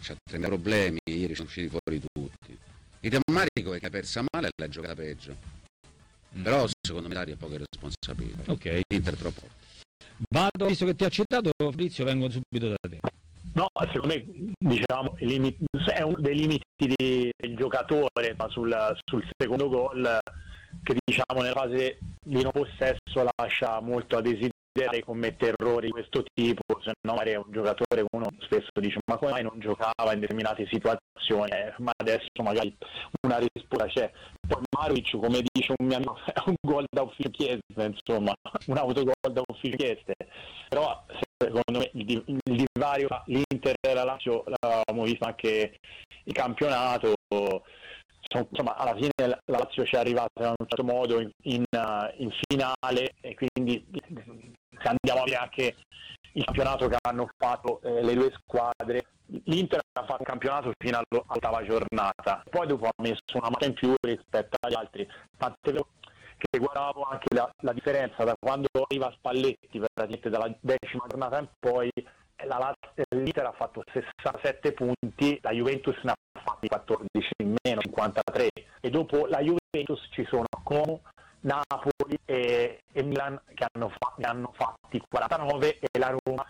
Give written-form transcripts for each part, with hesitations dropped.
c'ha 30 problemi, ieri sono usciti fuori tutti. Il rammarico è che ha persa male e l'ha giocata peggio. Però secondo me Dario ha poche responsabilità. Ok. L'Inter troppo. Vado, visto che ti ho citato, Fabrizio, vengo subito da te. No, secondo me diciamo è uno dei limiti del giocatore, ma sul secondo gol, che diciamo nella fase di non possesso lascia molto a desiderare, commette errori di questo tipo, se no magari è un giocatore, uno spesso dice ma come mai non giocava in determinate situazioni, ma adesso magari una risposta c'è. Poi Maruic, come dice un mio amico, è un gol da ufficio chieste, insomma, un autogol da ufficio chieste, però secondo me il divario tra l'Inter e la Lazio l'abbiamo visto anche il campionato. Insomma, alla fine la Lazio ci è arrivata in un certo modo in finale, e quindi se andiamo a vedere anche il campionato che hanno fatto le due squadre, l'Inter ha fatto un campionato fino all'ottava giornata, poi dopo ha messo una marcia in più rispetto agli altri, tant'è vero che guardavo anche la differenza da quando arriva Spalletti, praticamente dalla 10ª giornata in poi. L'Inter ha fatto 67 punti, la Juventus ne ha fatti 14 in meno, 53, e dopo la Juventus ci sono Como, Napoli e Milan che ne hanno fatti 49 e la Roma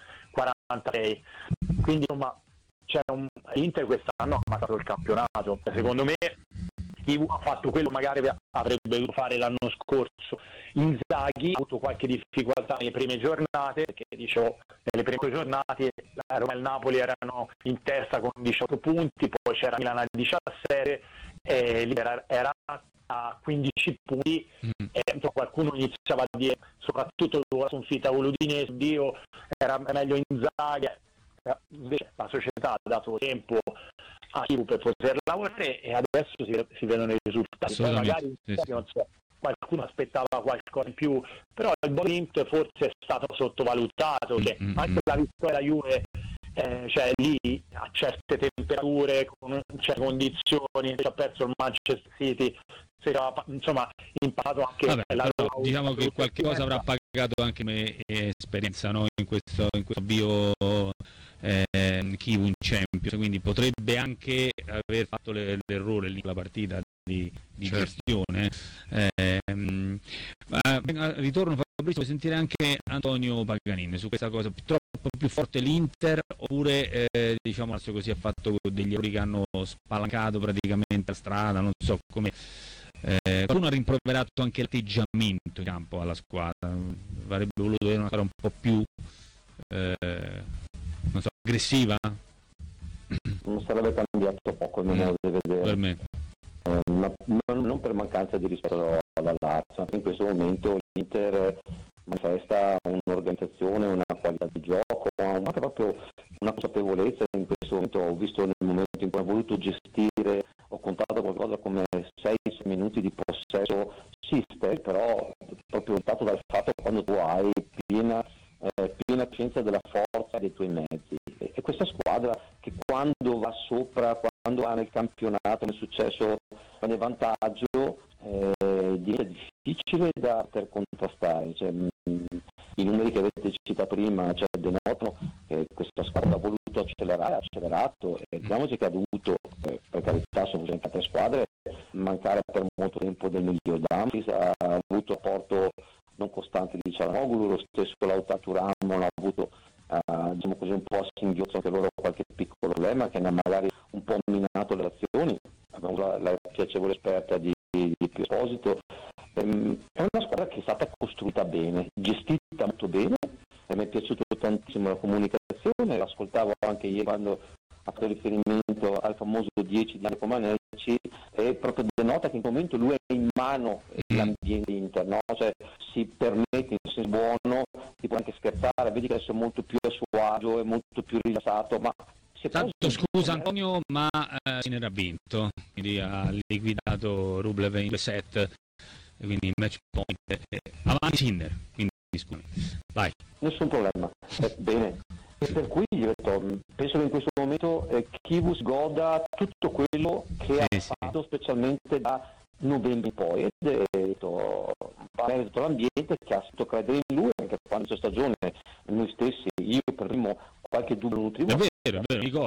46. Quindi insomma l'Inter quest'anno ha ammazzato il campionato. Secondo me Kivu ha fatto quello magari avrebbe dovuto fare l'anno scorso. Inzaghi ha avuto qualche difficoltà nelle prime giornate, perché dicevo nelle prime giornate la Roma e il Napoli erano in testa con 18 punti, poi c'era Milan a 17 e l'Inter era a 15 punti e qualcuno iniziava a dire, soprattutto dopo la sconfitta con l'Udinese, Dio, era meglio Inzaghi. Invece la società ha dato tempo a Kivu per poter lavorare e adesso si vedono i risultati. Poi magari non so, qualcuno aspettava qualcosa in più, però il Bollint forse è stato sottovalutato, che anche la vittoria della Juve cioè lì a certe temperature, con certe condizioni, si è perso il Manchester City, si era insomma imparato anche diciamo che qualche cosa avrà pagato anche come esperienza, no? in questo avvio Kivu in Champions, quindi potrebbe anche aver fatto l'errore lì la partita di gestione. Ritorno Fabrizio, vuoi sentire anche Antonio Paganini su questa cosa? Troppo più forte l'Inter oppure diciamo così ha fatto degli errori che hanno spalancato praticamente la strada, non so come. Qualcuno ha rimproverato anche l'atteggiamento in campo alla squadra, avrebbe voluto vedere una squadra un po' più non so, aggressiva? Non sarebbe cambiato poco il mio modo di vedere. Per me. Ma non per mancanza di rispetto alla Lazio, in questo momento l'Inter manifesta un'organizzazione, una qualità di gioco, anche proprio una consapevolezza. In questo momento ho visto nel momento in cui ha voluto gestire, ho contato qualcosa come 6 minuti di possesso system, però proprio dato dal fatto che quando tu hai piena coscienza della forza dei tuoi mezzi, e questa squadra che quando va sopra, quando va nel campionato, nel successo, nel vantaggio, diventa difficile da poter contrastare. Cioè, i numeri che avete citato prima denotano che questa squadra ha voluto accelerare, ha accelerato, e diciamoci che ha dovuto, per carità sono sempre altre squadre, mancare per molto tempo del miglior Dumfries, ha avuto apporto non costante di Cialanoglu, lo stesso Lautaro Thuram ha avuto diciamo così un po' a singhiozzo anche loro qualche piccolo problema che ne ha magari un po' minato le azioni. Abbiamo la piacevole esperta di Pio Esposito. È una squadra che è stata costruita bene, gestita molto bene, e mi è piaciuto tantissimo la comunicazione, l'ascoltavo anche ieri quando ha fatto riferimento al famoso 10 di Marco Manecci, e proprio denota che in questo momento lui è in mano l'ambiente Inter, no? Cioè si permette in senso buono, si può anche scherzare, vedi che adesso è molto più a suo agio, è molto più rilassato, ma tanto scusa Antonio, ma se ne era vinto, quindi ha liquidato Rublev in 2 set, quindi match point, avanti Sinner, quindi scusi, vai. Nessun problema, bene. E per cui io penso che in questo momento Kivu goda tutto quello che ha fatto specialmente da novembre in poi, ed è tutto l'ambiente che ha fatto credere in lui, anche quando questa stagione noi stessi, io per primo qualche dubbio nutrivo. È vero, ricordo